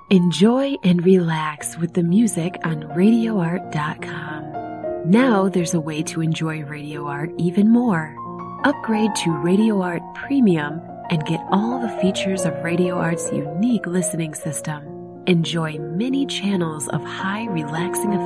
Enjoy and relax with the music on RadioArt.com. Now there's a way to enjoy Radio Art even more. Upgrade to Radio Art Premium and get all the features of Radio Art's unique listening system. Enjoy many channels of high relaxing effects